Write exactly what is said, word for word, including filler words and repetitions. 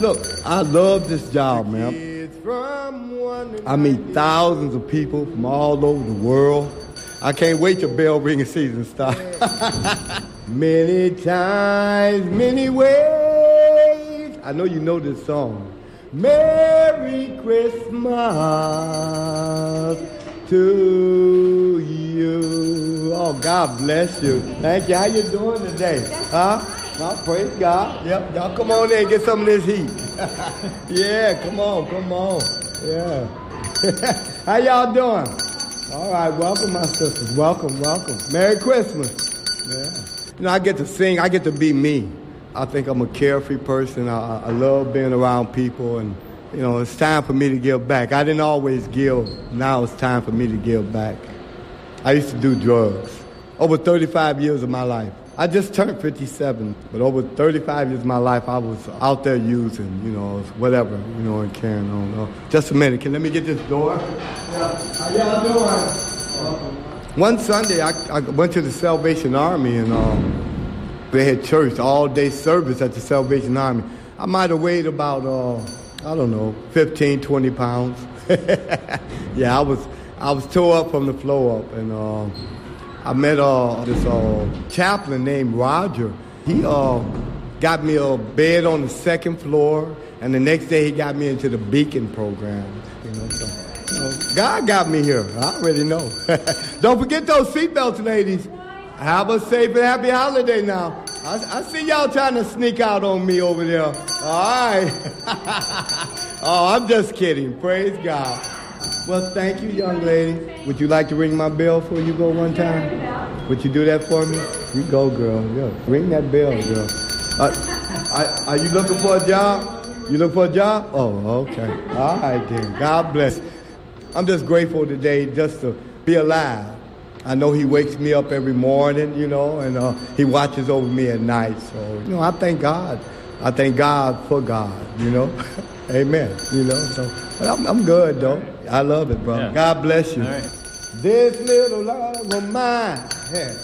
Look, I love this job, man. I meet thousands of people from all over the world. I can't wait till bell ringing season starts. Many times, many ways. I know you know this song. Merry Christmas to you. Oh, God bless you. Thank you. How you doing today? Huh? Oh, praise God. Yep. Y'all come on in and get some of this heat. Yeah, come on, come on. Yeah. How y'all doing? All right, welcome, my sisters. Welcome, welcome. Merry Christmas. Yeah. You know, I get to sing. I get to be me. I think I'm a carefree person. I, I love being around people, and, you know, it's time for me to give back. I didn't always give. Now it's time for me to give back. I used to do drugs. Over thirty-five years of my life. I just turned fifty-seven, but over thirty-five years of my life, I was out there using, you know, whatever, you know, and carrying on. Uh, just a minute. Can let me get this door? Yeah. How y'all doing? One Sunday, I, I went to the Salvation Army, and um, they had church, all-day service at the Salvation Army. I might have weighed about, uh, I don't know, fifteen, twenty pounds. Yeah, I was I was tore up from the floor up, and uh, I met uh, this uh, chaplain named Roger. He uh, got me a bed on the second floor, and the next day he got me into the Beacon program. You know, so, you know, God got me here. I already know. Don't forget those seatbelts, ladies. Have a safe and happy holiday now. I, I see y'all trying to sneak out on me over there. All right. Oh, I'm just kidding. Praise God. Well, thank you, young lady. Would you like to ring my bell before you go one time? Would you do that for me? You go, girl. Yeah. Ring that bell, girl. Uh, are, are you looking for a job? You looking for a job? Oh, okay. All right, then. God bless. I'm just grateful today just to be alive. I know he wakes me up every morning, you know, and uh, he watches over me at night. So, you know, I thank God. I thank God for God, you know. Amen. You know, so but I'm, I'm good, though. I love it, brother. Yeah. God bless you. All right. This little love of mine. Yeah.